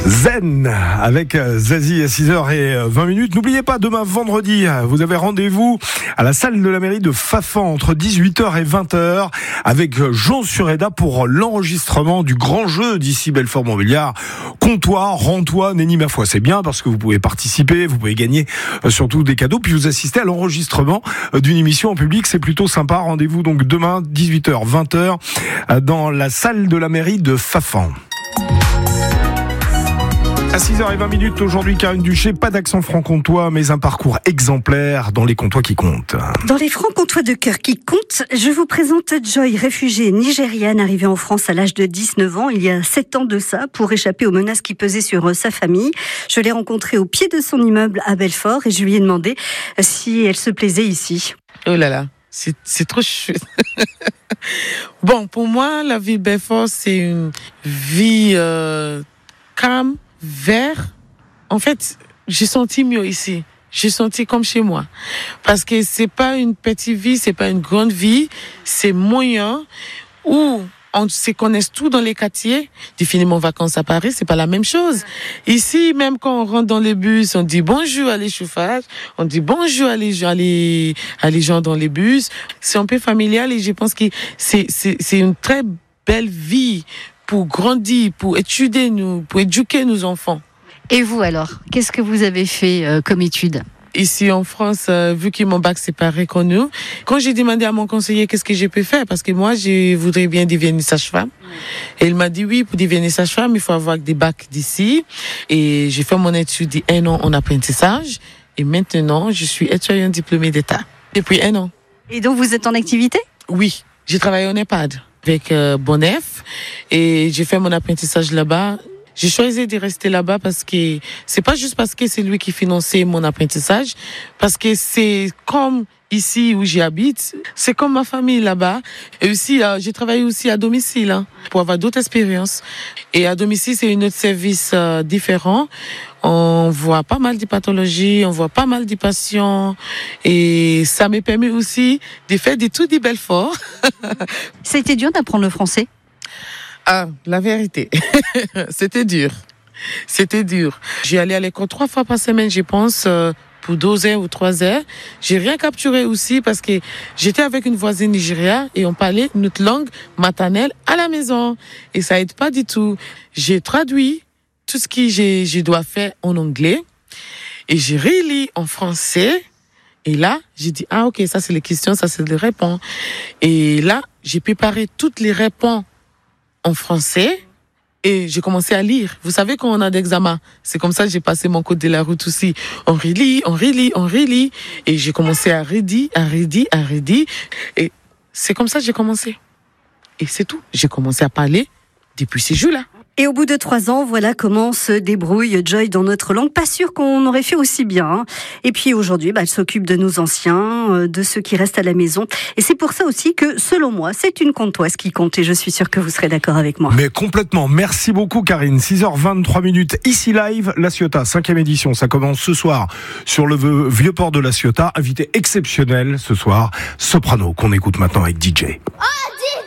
Zen avec Zazie à 6h20. N'oubliez pas, demain vendredi, vous avez rendez-vous à la salle de la mairie de Fafan entre 18h et 20h avec Jean Sureda pour l'enregistrement du grand jeu d'ici Belfort-Montbéliard. Comptoir, rends-toi, nenni ma foi. C'est bien parce que vous pouvez participer, vous pouvez gagner surtout des cadeaux, puis vous assistez à l'enregistrement d'une émission en public. C'est plutôt sympa. Rendez-vous donc demain 18h, 20h dans la salle de la mairie de Fafan. À 6h20 aujourd'hui, Karine Duché, pas d'accent franc-comtois, mais un parcours exemplaire dans les comtois qui comptent. Dans les francs-comtois de cœur qui comptent, je vous présente Joy, réfugiée nigériane arrivée en France à l'âge de 19 ans, il y a 7 ans de ça, pour échapper aux menaces qui pesaient sur sa famille. Je l'ai rencontrée au pied de son immeuble à Belfort et je lui ai demandé si elle se plaisait ici. Oh là là, c'est trop chouette. Bon, pour moi, la vie de Belfort, c'est une vie calme, vert. En fait, j'ai senti mieux ici. J'ai senti comme chez moi. Parce que c'est pas une petite vie, c'est pas une grande vie, c'est moyen où on se connaît tout dans les quartiers. Définiment vacances à Paris, c'est pas la même chose. Ici, même quand on rentre dans les bus, on dit bonjour à l'échauffage, on dit bonjour à les gens dans les bus. C'est un peu familial et je pense que c'est une très belle vie pour grandir, pour étudier pour éduquer nos enfants. Et vous alors, qu'est-ce que vous avez fait comme études ? Ici en France, vu que mon bac c'est pas reconnu, quand j'ai demandé à mon conseiller qu'est-ce que je peux faire, parce que moi je voudrais bien devenir sage-femme, et il m'a dit oui, pour devenir sage-femme il faut avoir des bacs d'ici, et j'ai fait mon étude d'1 an en apprentissage, et maintenant je suis étudiante diplômée d'État depuis 1 an. Et donc vous êtes en activité ? Oui, j'ai travaillé en EHPAD avec Bonnef, et j'ai fait mon apprentissage là-bas. J'ai choisi de rester là-bas parce que c'est pas juste parce que c'est lui qui finançait mon apprentissage, parce que c'est comme ici où j'habite, c'est comme ma famille là-bas. Et aussi, j'ai travaillé aussi à domicile pour avoir d'autres expériences. Et à domicile, c'est un autre service différent. On voit pas mal de pathologies, on voit pas mal de patients, et ça me permet aussi de faire des tours de Belfort. Ça a été dur d'apprendre le français ? Ah, la vérité, c'était dur. C'était dur. J'ai allé à l'école 3 fois par semaine, je pense, pour 12 heures ou 3 heures. J'ai rien capturé aussi parce que j'étais avec une voisine nigériane et on parlait notre langue maternelle à la maison. Et ça aide pas du tout. J'ai traduit tout ce que je dois faire en anglais et j'ai relis en français. Et là, j'ai dit, ah ok, ça c'est les questions, ça c'est les réponses. Et là, j'ai préparé toutes les réponses en français, et j'ai commencé à lire. Vous savez, quand on a d'examen, c'est comme ça que j'ai passé mon code de la route aussi. On relit, et j'ai commencé à redire, et c'est comme ça que j'ai commencé. Et c'est tout. J'ai commencé à parler depuis ces jours-là. Et au bout de 3 ans, voilà comment se débrouille Joy dans notre langue. Pas sûr qu'on aurait fait aussi bien. Et puis aujourd'hui, elle s'occupe de nos anciens, de ceux qui restent à la maison. Et c'est pour ça aussi que, selon moi, c'est une comtoise qui compte. Et je suis sûre que vous serez d'accord avec moi. Mais complètement. Merci beaucoup, Karine. 6h23, ici live, La Ciotat, 5e édition. Ça commence ce soir sur le vieux port de La Ciotat. Invité exceptionnel ce soir, Soprano, qu'on écoute maintenant avec DJ.